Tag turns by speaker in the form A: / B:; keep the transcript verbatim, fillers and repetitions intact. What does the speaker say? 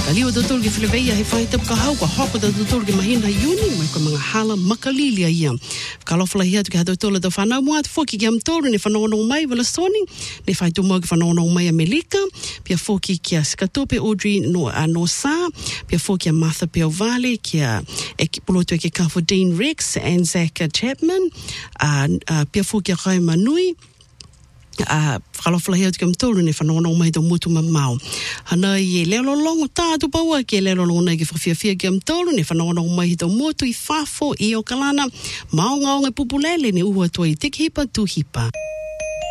A: Kaliwa doutor ki Fileveia he whai tapu ka hau ka hoko da doutor ki mahina iuni mai ka mga hala makalilia ia. Kalofala hia tu ki hado tola da whanau mua atu foki ki amtoru ne whanongonong mai wala soni ne whai tu mua ki whanongonong mai a Melika pia foki ki a Skatope Audrey no a no sa pia foki a Martha Piovale ki a e ki pulotu e ki Kafo Dean Rex and Zach Chapman a uh, pia foki a Rai Manui a whakalofala hea tuka mtoro ne whanongonong mai do mutu mamau. Hana i e lelo longo tātu paua ki e lelo longo nei ki whawhiawhia ki mtoro ne whanongonong mai do mutu i whafo i o kalana maongaonga pupulele ne uhua tua i tikhipa tu hipa.